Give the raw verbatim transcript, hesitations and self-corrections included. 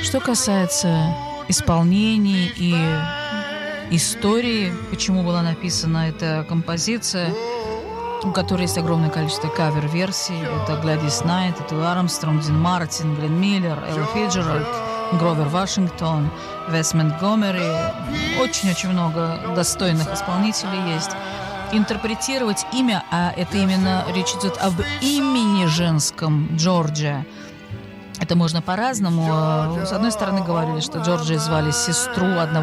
Что касается исполнений и истории, почему была написана эта композиция, у которой есть огромное количество кавер-версий. Это Гладис Найт, это Армстронг, Дин Мартин, Глен Миллер, Элла Фиджеральд, Гровер Вашингтон, Вес Монтгомери. Очень-очень много достойных исполнителей есть. Интерпретировать имя, а это именно речь идет об имени женском Джорджия. Это можно по-разному. С одной стороны, говорили, что Джорджией звали сестру одного